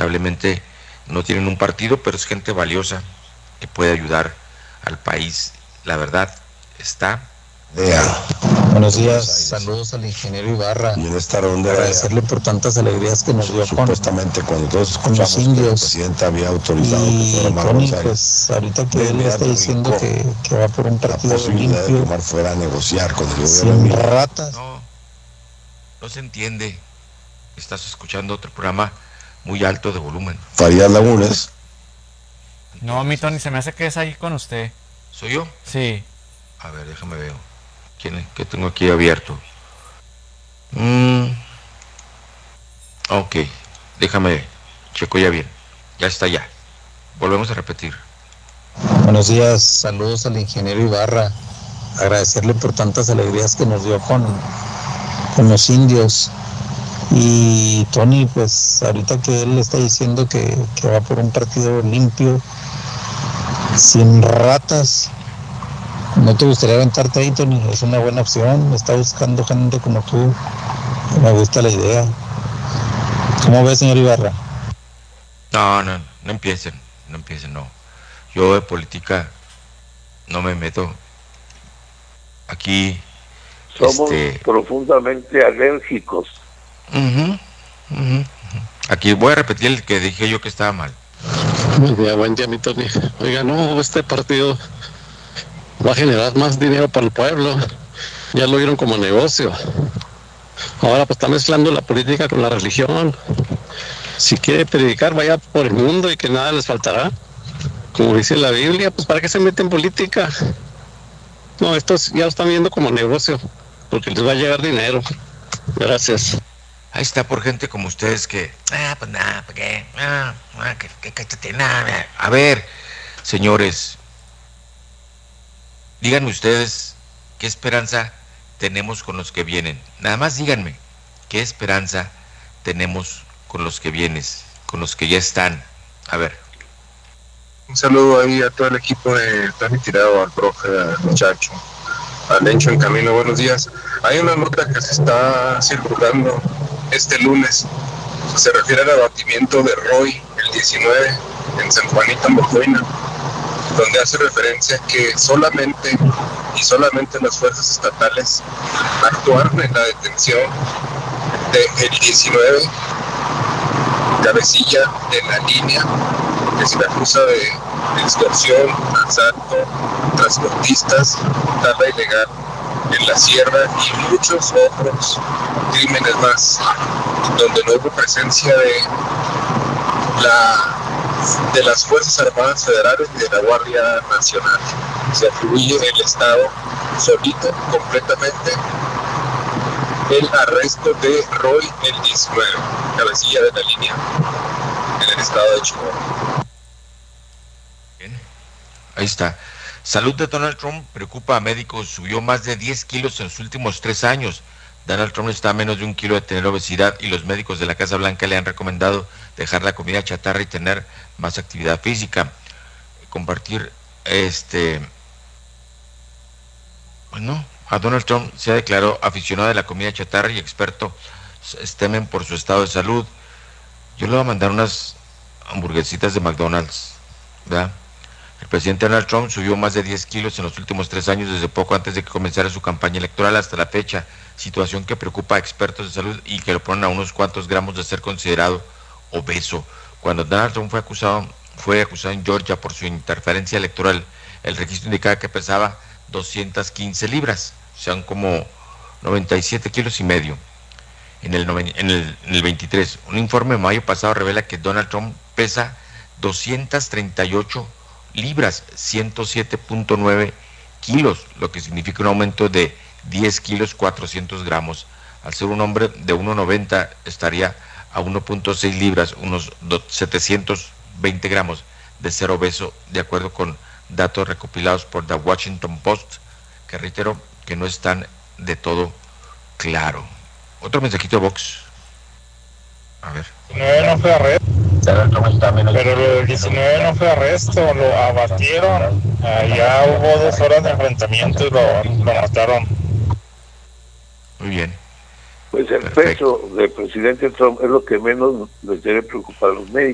lamentablemente no tienen un partido, pero es gente valiosa que puede ayudar al país. La verdad está. Buenos días, saludos al ingeniero Ibarra. Y en esta ronda agradecerle por tantas alegrías que nos dio supuestamente cuando todos con los escuchamos que el indios. presidente había autorizado que Y fuera Omar Tony, González, pues ahorita que de él está inmediato diciendo brincó que va por un la partido posibilidad de que limpio, Omar fuera a negociar con el gobierno sin Emilio. ratas. No se entiende. Estás escuchando otro programa muy alto de volumen. Farías Lagunes. No, mi Tony, se me hace que es ahí con usted. ¿Soy yo? Sí. A ver, déjame ver. ¿Quién es? ¿Qué tengo aquí abierto? Ok, déjame, checo ya bien. Ya está ya. Volvemos a repetir. Buenos días, saludos al ingeniero Ibarra. Agradecerle por tantas alegrías que nos dio con los indios. Y Tony, pues ahorita que él está diciendo que va por un partido limpio, sin ratas, ¿no te gustaría aventarte ahí, Tony? Es una buena opción, está buscando gente como tú. Me gusta la idea. ¿Cómo ves, señor Ibarra? No empiecen, no. Yo de política no me meto. Aquí somos profundamente alérgicos. Aquí voy a repetir el que dije yo que estaba mal. Buen día, mi Tony. Oiga, no, este partido va a generar más dinero para el pueblo. Ya lo vieron como negocio. Ahora pues está mezclando la política con la religión. Si quiere predicar, vaya por el mundo y que nada les faltará. Como dice la Biblia, pues ¿para qué se mete en política? No, estos ya lo están viendo como negocio, porque les va a llegar dinero. Gracias. Ahí está por gente como ustedes que, pues nada, ¿para qué? Que cállate, nada. A ver, señores, díganme ustedes qué esperanza tenemos con los que vienen. Nada más díganme, ¿qué esperanza tenemos con los que vienes, con los que ya están? A ver. Un saludo ahí a todo el equipo de Tony Tirado, al profe, al muchacho, al Lencho en camino, buenos días. Hay una nota que se está circulando este lunes, se refiere al abatimiento de Roy, el 19, en San Juanito, en Bocoina, donde hace referencia que solamente las fuerzas estatales actuaron en la detención del 19, cabecilla de la línea, que se le acusa de extorsión, asalto, transportistas, tala ilegal en la sierra y muchos otros crímenes más, donde no hubo presencia de las Fuerzas Armadas Federales y de la Guardia Nacional. Se atribuye el Estado solito, completamente, el arresto de Roy el 19, cabecilla de la línea, en el estado de Chihuahua. Bien, ahí está. Salud de Donald Trump preocupa a médicos, subió más de 10 kilos en los últimos 3 años. Donald Trump está a menos de 1 kilo de tener obesidad y los médicos de la Casa Blanca le han recomendado dejar la comida chatarra y tener más actividad física. Compartir, bueno, a Donald Trump se ha declarado aficionado de la comida chatarra y expertos temen por su estado de salud. Yo le voy a mandar unas hamburguesitas de McDonald's, ¿verdad? El presidente Donald Trump subió más de 10 kilos en los últimos 3 años, desde poco antes de que comenzara su campaña electoral hasta la fecha, situación que preocupa a expertos de salud y que lo ponen a unos cuantos gramos de ser considerado obeso. Cuando Donald Trump fue acusado en Georgia por su interferencia electoral, el registro indicaba que pesaba 215 libras, o sea, como 97 kilos y medio. En el 23, un informe de mayo pasado revela que Donald Trump pesa 238 libras, 107.9 kilos, lo que significa un aumento de 10 kilos 400 gramos. Al ser un hombre de 1,90 estaría a 1.6 libras, unos 720 gramos de ser obeso, de acuerdo con datos recopilados por The Washington Post, que reitero que no están de todo claro. Otro mensajito de Vox. A ver. 19 no fue arresto, pero lo del 19 no fue arresto, lo abatieron. Ya hubo 2 horas de enfrentamiento y lo mataron. Muy bien. Pues el peso del presidente Trump es lo que menos les debe preocupar a los médicos.